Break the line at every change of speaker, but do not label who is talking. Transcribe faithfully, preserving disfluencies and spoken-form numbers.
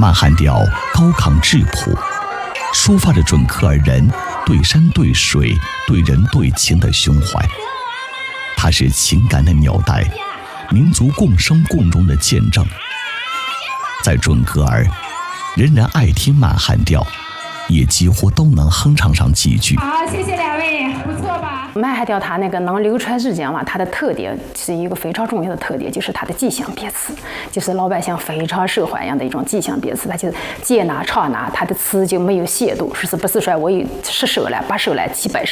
慢汉调高亢质朴，抒发着准科尔人对山对水对人对情的胸怀。它是情感的纽带，民族共生共荣的见证。在准格尔，人人爱听慢汉调，也几乎都能哼唱上几句。
好，谢谢两位，不错吧？
慢汉调它那个能流传至今嘛，它的特点是一个非常重要的特点，就是它的吉祥别词，就是老百姓非常受欢迎的一种吉祥别词。它就是接哪唱哪，它的词就没有亵渎，说是不是说我有十首来八首来七百首。